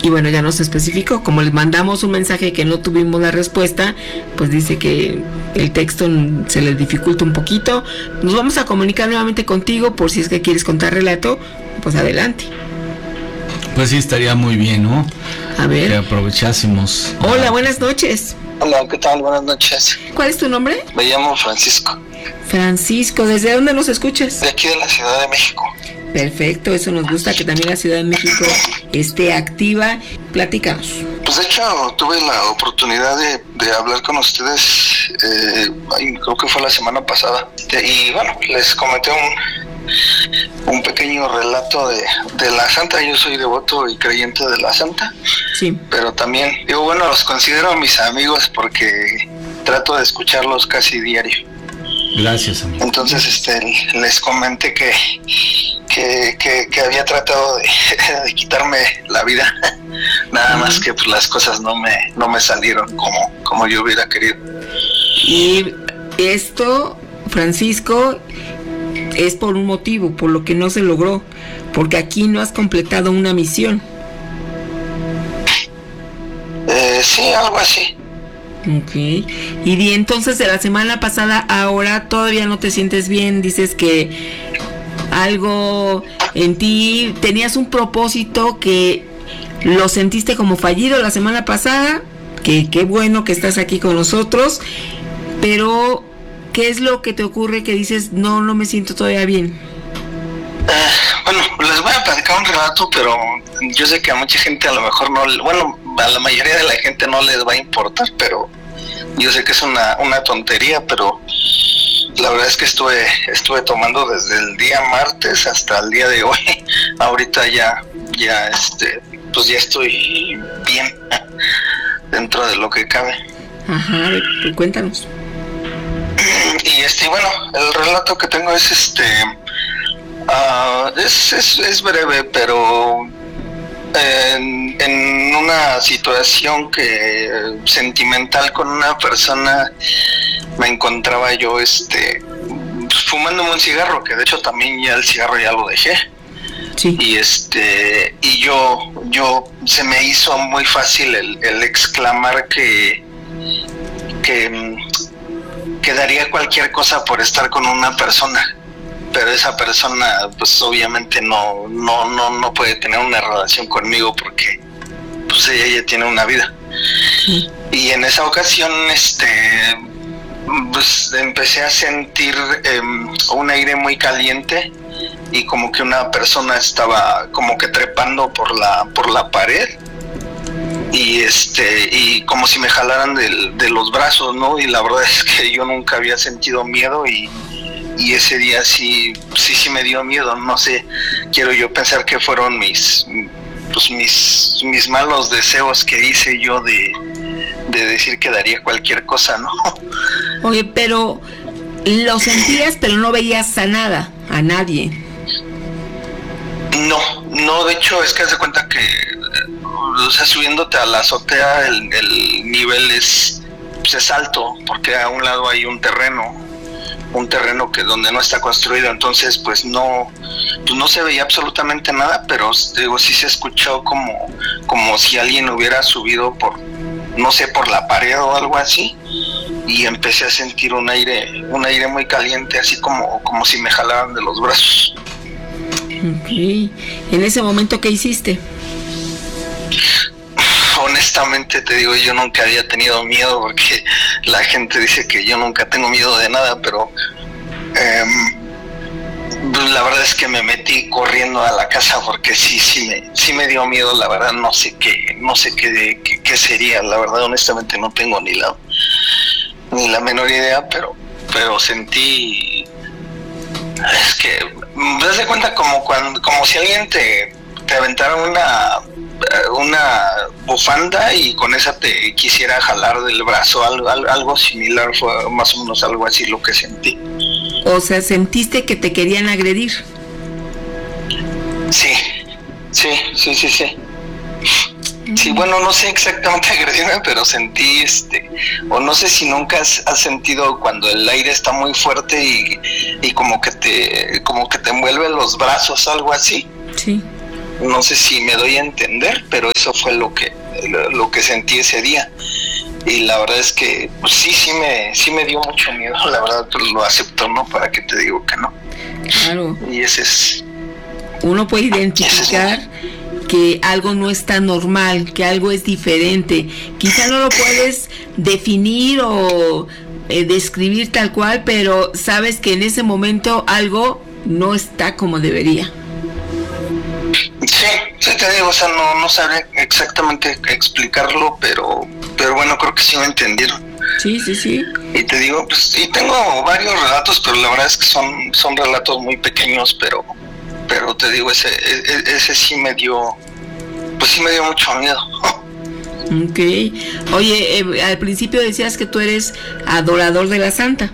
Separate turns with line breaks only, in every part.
Y bueno, ya nos especificó, como les mandamos un mensaje que no tuvimos la respuesta, pues dice que el texto se le dificulta un poquito. Nos vamos a comunicar nuevamente contigo por si es que quieres contar relato, pues adelante.
Pues sí, estaría muy bien, ¿no?
A ver.
Que aprovechásemos.
Hola, buenas noches.
Hola, ¿qué tal? Buenas noches.
¿Cuál es tu nombre?
Me llamo Francisco.
Francisco, ¿desde dónde nos escuchas?
De aquí de la Ciudad de México.
Perfecto, eso nos gusta, que también la Ciudad de México esté activa. Platícanos.
Pues de hecho tuve la oportunidad de hablar con ustedes, creo que fue la semana pasada, y bueno, les comenté un pequeño relato de la Santa. Yo soy devoto y creyente de la Santa,
sí,
pero también, digo, bueno, los considero mis amigos porque trato de escucharlos casi diario.
Gracias, amigo.
Entonces les comenté que había tratado de quitarme la vida, nada más que pues las cosas no me salieron como yo hubiera querido.
Y esto, Francisco, es por un motivo, por lo que no se logró, porque aquí no has completado una misión.
Sí, algo así.
Ok. Y entonces de la semana pasada ahora todavía no te sientes bien, dices que algo en ti, tenías un propósito que lo sentiste como fallido la semana pasada, que qué bueno que estás aquí con nosotros, pero ¿qué es lo que te ocurre que dices no me siento todavía bien?
Bueno, les voy a platicar un relato, pero yo sé que a mucha gente a lo mejor no, bueno, a la mayoría de la gente no les va a importar, pero yo sé que es una tontería, pero la verdad es que estuve tomando desde el día martes hasta el día de hoy. Ahorita ya pues ya estoy bien dentro de lo que cabe.
Ajá, pues cuéntanos.
Y bueno, el relato que tengo es es breve, pero en una situación sentimental con una persona me encontraba yo fumándome un cigarro, que de hecho también ya el cigarro ya lo dejé.
Sí.
Y yo se me hizo muy fácil el exclamar que daría cualquier cosa por estar con una persona, pero esa persona pues obviamente no puede tener una relación conmigo porque pues ella ya tiene una vida. Sí. Y en esa ocasión pues empecé a sentir un aire muy caliente y como que una persona estaba como que trepando por la pared y como si me jalaran de los brazos, ¿no? Y la verdad es que yo nunca había sentido miedo y ese día sí me dio miedo. No sé, quiero yo pensar que fueron mis malos deseos que hice yo de decir que daría cualquier cosa, ¿no?
Oye, pero lo sentías, pero no veías a nadie.
No, de hecho es que haz de cuenta que, o sea, subiéndote a la azotea el nivel es alto, porque a un lado hay un terreno que donde no está construido, entonces pues no se veía absolutamente nada, pero digo, sí se escuchó como si alguien hubiera subido por la pared o algo así, y empecé a sentir un aire muy caliente, así como si me jalaran de los brazos.
Ok. En ese momento, ¿qué hiciste?
Honestamente te digo, yo nunca había tenido miedo, porque la gente dice que yo nunca tengo miedo de nada, pero la verdad es que me metí corriendo a la casa porque sí me dio miedo. La verdad no sé qué sería, la verdad honestamente no tengo ni la menor idea, pero sentí, es que me das de cuenta como si alguien te aventara una bufanda y con esa te quisiera jalar del brazo, algo similar, fue más o menos algo así lo que sentí.
O sea, ¿sentiste que te querían agredir?
Sí. Sí, bueno, no sé exactamente agredirme, pero sentí o no sé si nunca has sentido cuando el aire está muy fuerte y como que te envuelve los brazos, algo así.
Sí.
No sé si me doy a entender, pero eso fue lo que sentí ese día. Y la verdad es que pues sí me dio mucho miedo, la verdad, pues lo acepto, ¿no? ¿Para qué te digo que no?
Claro.
Y ese es...
Uno puede identificar que algo no está normal, que algo es diferente. Quizá no lo puedes definir o describir tal cual, pero sabes que en ese momento algo no está como debería.
Sí, te digo, o sea, no sabré exactamente explicarlo, pero bueno, creo que sí me entendieron.
Sí.
Y te digo, pues sí, tengo varios relatos, pero la verdad es que son relatos muy pequeños, pero te digo, ese sí me dio mucho miedo.
Ok. Oye, al principio decías que tú eres adorador de la Santa.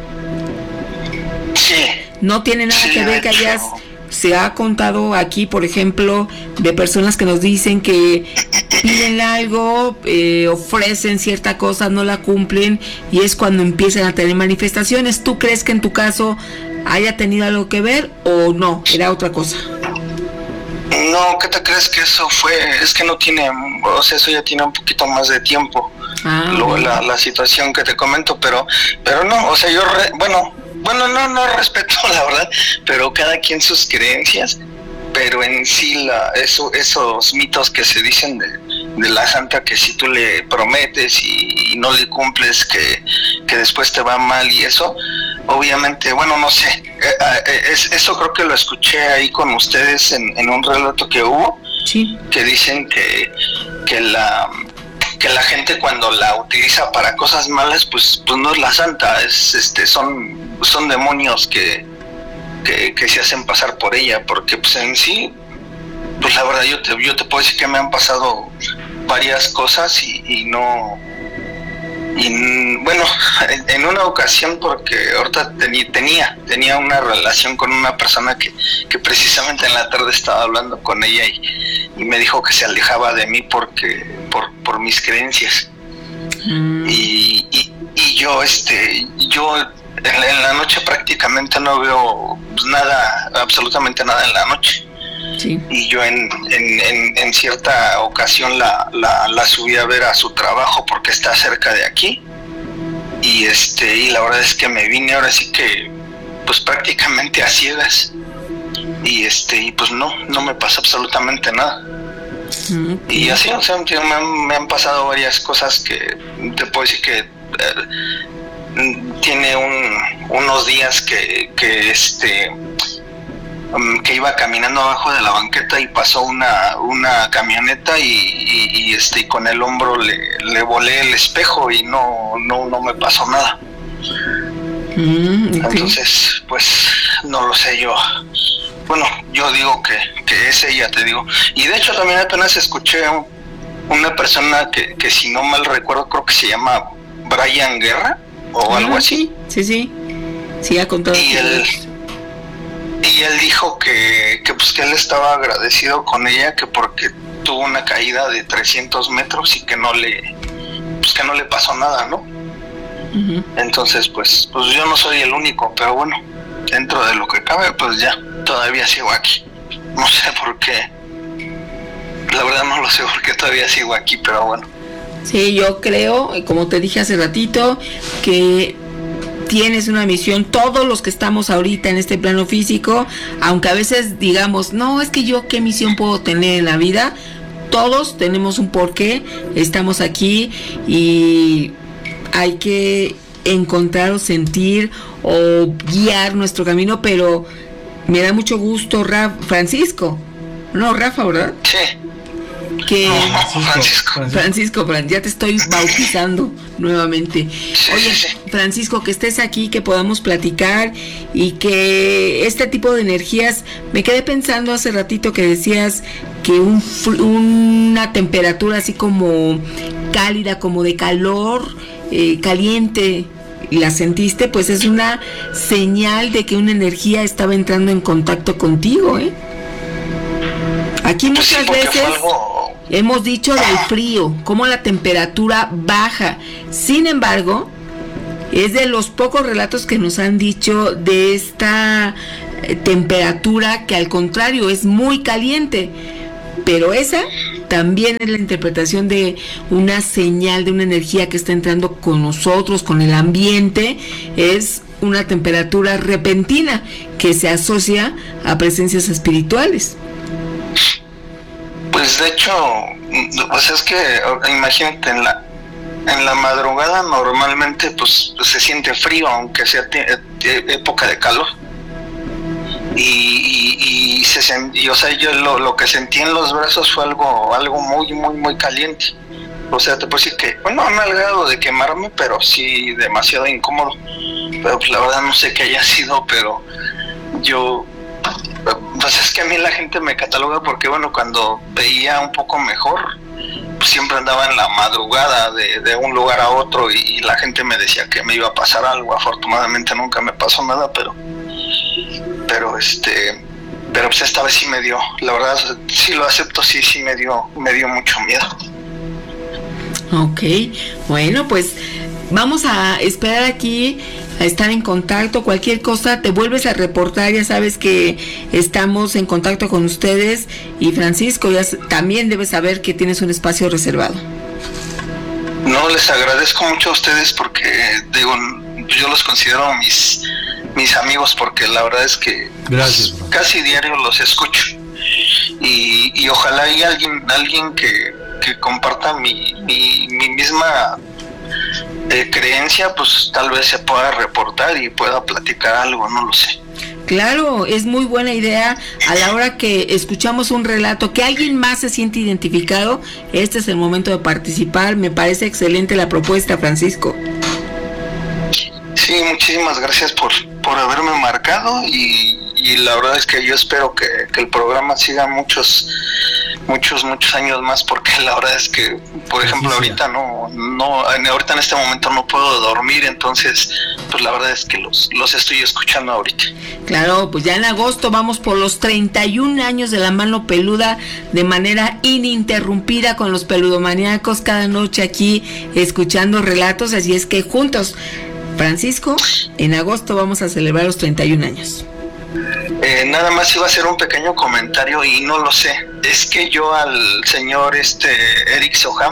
Sí.
No tiene nada que ver que hayas... Se ha contado aquí, por ejemplo, de personas que nos dicen que piden algo, ofrecen cierta cosa, no la cumplen y es cuando empiezan a tener manifestaciones. ¿Tú crees que en tu caso haya tenido algo que ver o no? ¿Era otra cosa?
No, ¿qué te crees que eso fue? Es que no tiene, o sea, eso ya tiene un poquito más de tiempo. La situación que te comento, pero no, o sea, yo, no respeto la verdad, pero cada quien sus creencias, pero en sí esos mitos que se dicen de la Santa, que si tú le prometes y no le cumples, que después te va mal y eso, obviamente, bueno, no sé, eso creo que lo escuché ahí con ustedes en un relato que hubo,
sí,
que dicen que la gente cuando la utiliza para cosas malas, pues no es la Santa, son demonios que se hacen pasar por ella, porque pues en sí, pues la verdad yo te puedo decir que me han pasado varias cosas y bueno, en una ocasión, porque ahorita tenía una relación con una persona que precisamente en la tarde estaba hablando con ella y me dijo que se alejaba de mí por mis creencias. Y yo en la noche prácticamente no veo nada, absolutamente nada en la noche.
Sí.
Y yo en cierta ocasión la subí a ver a su trabajo porque está cerca de aquí y la verdad es que me vine ahora sí que pues prácticamente a ciegas y pues no me pasa absolutamente nada. Y así, o sea, me han pasado varias cosas que te puedo decir que tiene unos días que iba caminando abajo de la banqueta y pasó una camioneta y con el hombro le volé el espejo y no me pasó nada. Okay. Entonces, pues no lo sé yo. Bueno, yo digo que es ella, te digo. Y de hecho también apenas escuché una persona que si no mal recuerdo creo que se llama Brian Guerra o algo así.
Sí, ha contado.
Y él dijo que él estaba agradecido con ella, que porque tuvo una caída de 300 metros y que no le pasó nada, ¿no? Uh-huh. Entonces, pues yo no soy el único, pero bueno, dentro de lo que cabe, pues ya, todavía sigo aquí. No sé por qué. La verdad no lo sé por qué todavía sigo aquí, pero bueno.
Sí, yo creo, como te dije hace ratito, que tienes una misión. Todos los que estamos ahorita en este plano físico, aunque a veces digamos, no, es que yo qué misión puedo tener en la vida, todos tenemos un porqué, estamos aquí y hay que encontrar o sentir o guiar nuestro camino, pero me da mucho gusto, Rafa, ¿verdad?
Sí.
Que Francisco, ya te estoy bautizando nuevamente. Oye, Francisco, que estés aquí, que podamos platicar y que este tipo de energías, me quedé pensando hace ratito que decías que una temperatura así como cálida, como de calor, caliente, y la sentiste, pues es una señal de que una energía estaba entrando en contacto contigo, ¿eh? Aquí muchas veces hemos dicho del frío, cómo la temperatura baja. Sin embargo, es de los pocos relatos que nos han dicho de esta temperatura que al contrario es muy caliente. pero esa también es la interpretación de una señal, de una energía que está entrando con nosotros, con el ambiente. Es una temperatura repentina que se asocia a presencias espirituales.
Pues de hecho, pues es que imagínate, en la madrugada normalmente pues se siente frío, aunque sea época de calor. Y o sea, yo lo que sentí en los brazos fue algo muy, muy, muy caliente. O sea, te puedo decir que, bueno, no me ha grado de quemarme, pero sí demasiado incómodo. Pero pues la verdad no sé qué haya sido, pero yo, pues es que a mí la gente me cataloga porque, bueno, cuando veía un poco mejor, pues siempre andaba en la madrugada de un lugar a otro y la gente me decía que me iba a pasar algo. Afortunadamente nunca me pasó nada, pero pues esta vez sí me dio, la verdad, sí lo acepto, sí me dio mucho miedo.
Ok, bueno, pues vamos a esperar aquí, a estar en contacto. Cualquier cosa te vuelves a reportar, ya sabes que estamos en contacto con ustedes. Y Francisco, ya también debes saber que tienes un espacio reservado.
No, les agradezco mucho a ustedes porque, digo, yo los considero mis amigos, porque la verdad es que
gracias,
pues, casi diario los escucho y ojalá hay alguien que comparta mi misma creencia, pues tal vez se pueda reportar y pueda platicar algo, no lo sé.
Claro, es muy buena idea. A la hora que escuchamos un relato que alguien más se siente identificado, este es el momento de participar. Me parece excelente la propuesta, Francisco.
Sí, muchísimas gracias por haberme marcado y la verdad es que yo espero que el programa siga muchos años más, porque la verdad es que, por ejemplo, ahorita ahorita en este momento no puedo dormir, entonces pues la verdad es que los estoy escuchando ahorita.
Claro, pues ya en agosto vamos por los 31 años de La Mano Peluda de manera ininterrumpida con los peludomaníacos cada noche aquí escuchando relatos, así es que juntos, Francisco, en agosto vamos a celebrar los 31 años.
Nada más iba a hacer un pequeño comentario y no lo sé. Es que yo al señor Eric Soham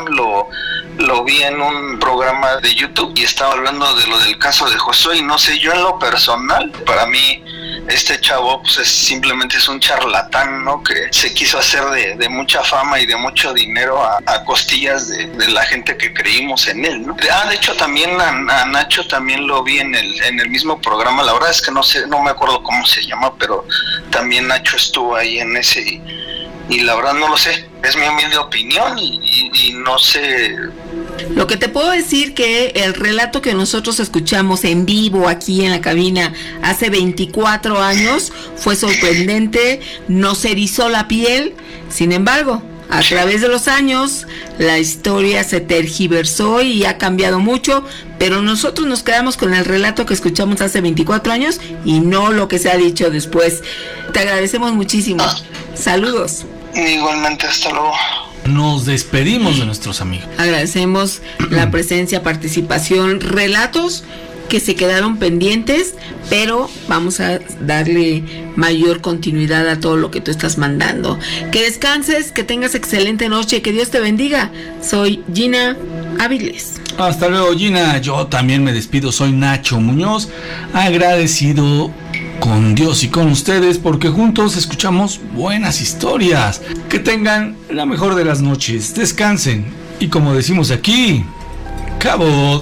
lo vi en un programa de YouTube y estaba hablando de lo del caso de Josué, y no sé, yo en lo personal, para mí este chavo pues simplemente es un charlatán, ¿no? Que se quiso hacer de mucha fama y de mucho dinero a costillas de la gente que creímos en él, ¿no? De hecho también a Nacho también lo vi en el mismo programa. La verdad es que no sé, no me acuerdo cómo se llama, pero también Nacho estuvo ahí en ese y la verdad no lo sé, es mi humilde opinión y no sé.
Lo que te puedo decir que el relato que nosotros escuchamos en vivo aquí en la cabina hace 24 años fue sorprendente, nos erizó la piel. Sin embargo, a través de los años la historia se tergiversó y ha cambiado mucho, pero nosotros nos quedamos con el relato que escuchamos hace 24 años y no lo que se ha dicho después. Te agradecemos muchísimo. Saludos.
Igualmente, hasta luego.
Nos despedimos de nuestros amigos.
Agradecemos la presencia, participación, relatos que se quedaron pendientes, pero vamos a darle mayor continuidad a todo lo que tú estás mandando. Que descanses, que tengas excelente noche, que Dios te bendiga. Soy Gina Áviles.
Hasta luego, Gina. Yo también me despido, soy Nacho Muñoz, agradecido con Dios y con ustedes porque juntos escuchamos buenas historias. Que tengan la mejor de las noches, descansen y, como decimos aquí, cabot.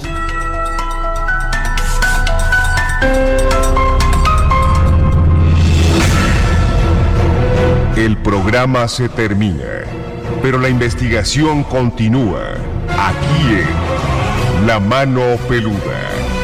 El programa se termina, pero la investigación continúa aquí en La Mano Peluda.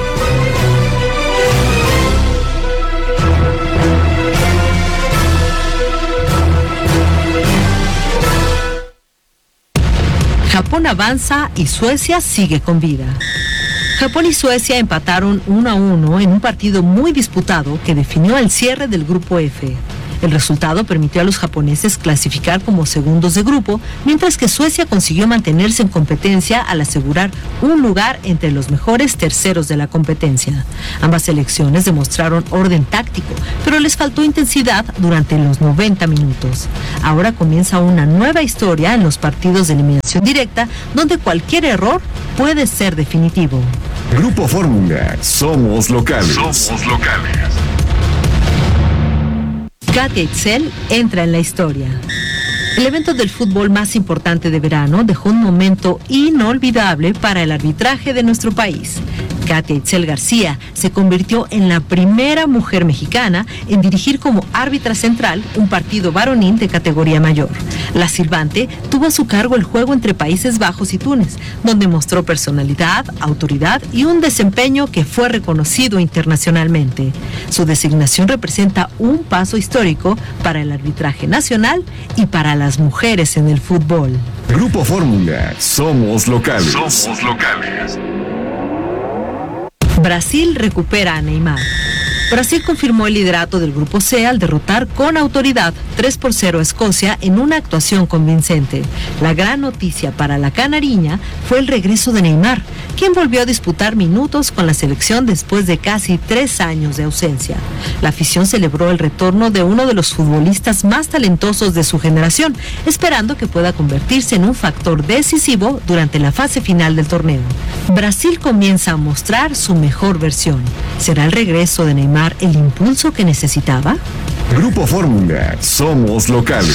Japón avanza y Suecia sigue con vida. Japón y Suecia empataron 1-1 en un partido muy disputado que definió el cierre del Grupo F. El resultado permitió a los japoneses clasificar como segundos de grupo, mientras que Suecia consiguió mantenerse en competencia al asegurar un lugar entre los mejores terceros de la competencia. Ambas selecciones demostraron orden táctico, pero les faltó intensidad durante los 90 minutos. Ahora comienza una nueva historia en los partidos de eliminación directa, donde cualquier error puede ser definitivo.
Grupo Fórmula, somos locales.
Katia Itzel entra en la historia. El evento del fútbol más importante de verano dejó un momento inolvidable para el arbitraje de nuestro país. Katia Itzel García se convirtió en la primera mujer mexicana en dirigir como árbitra central un partido varonil de categoría mayor. La silbante tuvo a su cargo el juego entre Países Bajos y Túnez, donde mostró personalidad, autoridad y un desempeño que fue reconocido internacionalmente. Su designación representa un paso histórico para el arbitraje nacional y para las mujeres en el fútbol.
Grupo Fórmula, somos locales.
Brasil recupera a Neymar. Brasil confirmó el liderato del Grupo C al derrotar con autoridad 3-0 a Escocia en una actuación convincente. La gran noticia para la canariña fue el regreso de Neymar, quien volvió a disputar minutos con la selección después de casi 3 años de ausencia. La afición celebró el retorno de uno de los futbolistas más talentosos de su generación, esperando que pueda convertirse en un factor decisivo durante la fase final del torneo. Brasil comienza a mostrar su mejor versión. ¿Será el regreso de Neymar el impulso que necesitaba?
Grupo Fórmula, somos locales.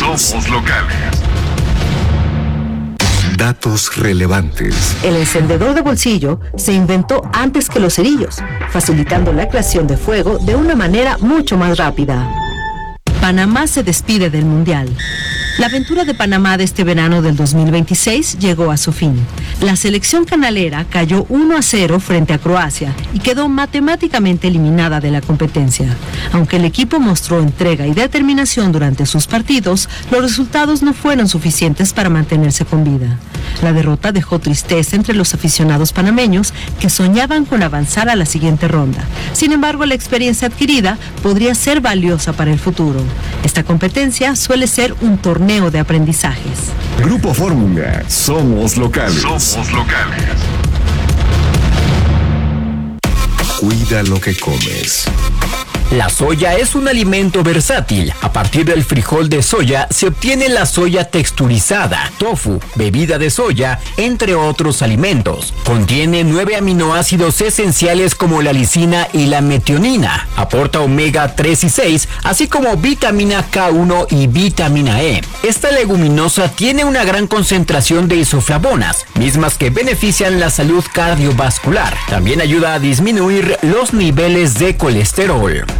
Datos relevantes.
El encendedor de bolsillo se inventó antes que los cerillos, facilitando la creación de fuego de una manera mucho más rápida. Panamá se despide del Mundial. La aventura de Panamá de este verano del 2026 llegó a su fin. La selección canalera cayó 1-0 frente a Croacia y quedó matemáticamente eliminada de la competencia. Aunque el equipo mostró entrega y determinación durante sus partidos, los resultados no fueron suficientes para mantenerse con vida. La derrota dejó tristeza entre los aficionados panameños que soñaban con avanzar a la siguiente ronda. Sin embargo, la experiencia adquirida podría ser valiosa para el futuro. Esta competencia suele ser un torneo de aprendizajes.
Grupo Fórmula, somos locales. Cuida lo que comes.
La soya es un alimento versátil. A partir del frijol de soya se obtiene la soya texturizada, tofu, bebida de soya, entre otros alimentos. Contiene 9 aminoácidos esenciales como la lisina y la metionina. Aporta omega 3 y 6, así como vitamina K1 y vitamina E. Esta leguminosa tiene una gran concentración de isoflavonas, mismas que benefician la salud cardiovascular. También ayuda a disminuir los niveles de colesterol.